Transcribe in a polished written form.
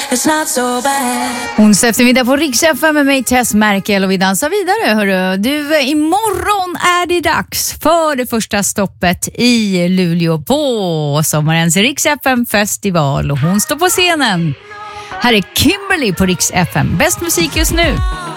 It's not so bad. Onsdag eftermiddag på Rix FM med mig Tess Merkel och vi dansar vidare, hörru. Du, imorgon är det dags för det första stoppet i Luleå på sommarens Rix FM festival och hon står på scenen. Här är Kimberly på Rix FM. Bäst musik just nu.